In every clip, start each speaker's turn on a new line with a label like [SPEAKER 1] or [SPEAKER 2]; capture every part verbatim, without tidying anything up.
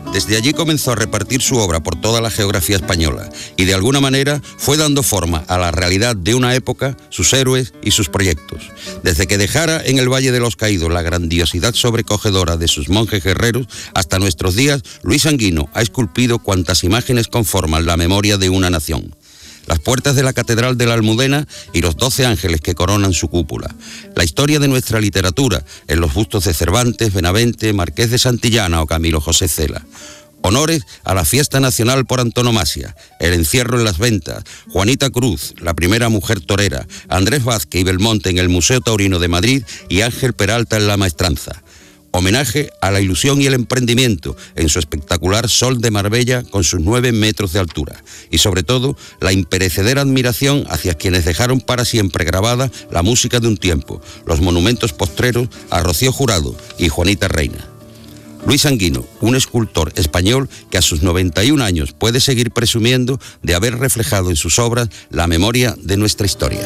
[SPEAKER 1] Desde allí comenzó a repartir su obra por toda la geografía española y de alguna manera fue dando forma a la realidad de una época, sus héroes y sus proyectos. Desde que dejara en el Valle de los Caídos la grandiosidad sobrecogedora de sus monjes guerreros, hasta nuestros días, Luis Sanguino ha esculpido cuantas imágenes conforman la memoria de una nación. Las puertas de la Catedral de la Almudena y los doce ángeles que coronan su cúpula. La historia de nuestra literatura en los bustos de Cervantes, Benavente, Marqués de Santillana o Camilo José Cela. Honores a la fiesta nacional por antonomasia, el encierro en las ventas, Juanita Cruz, la primera mujer torera, Andrés Vázquez y Belmonte en el Museo Taurino de Madrid y Ángel Peralta en la Maestranza. Homenaje a la ilusión y el emprendimiento en su espectacular Sol de Marbella con sus nueve metros de altura. Y sobre todo, la imperecedera admiración hacia quienes dejaron para siempre grabada la música de un tiempo, los monumentos postreros a Rocío Jurado y Juanita Reina. Luis Sanguino, un escultor español que a sus noventa y un años puede seguir presumiendo de haber reflejado en sus obras la memoria de nuestra historia.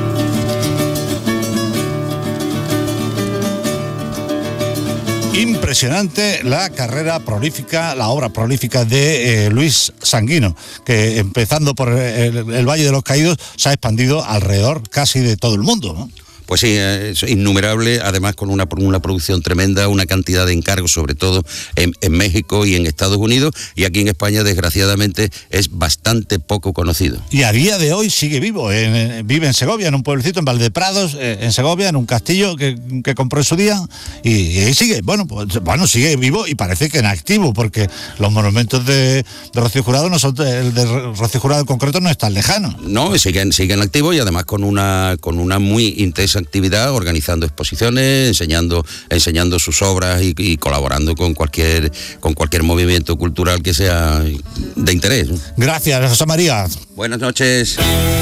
[SPEAKER 2] Impresionante la carrera prolífica, la obra prolífica de eh, Luis Sanguino, que empezando por el, el Valle de los Caídos se ha expandido alrededor casi de todo el mundo, ¿no?
[SPEAKER 1] Pues sí, es innumerable, además con una, una producción tremenda, una cantidad de encargos, sobre todo en, en México y en Estados Unidos, y aquí en España, desgraciadamente, es bastante poco conocido.
[SPEAKER 2] Y a día de hoy sigue vivo, en, en, vive en Segovia, en un pueblecito, en Valdeprados, eh, en Segovia, en un castillo que, que compró en su día, y, y ahí sigue, bueno, pues, bueno, sigue vivo y parece que en activo, porque los monumentos de, de Rocío Jurado, no son, el de Rocío Jurado en concreto no es tan lejano.
[SPEAKER 1] No, siguen, siguen activos y además con una, con una muy intensa actividad, organizando exposiciones, enseñando, enseñando sus obras y, y colaborando con cualquier, con cualquier movimiento cultural que sea de interés.
[SPEAKER 2] Gracias, José María.
[SPEAKER 1] Buenas noches.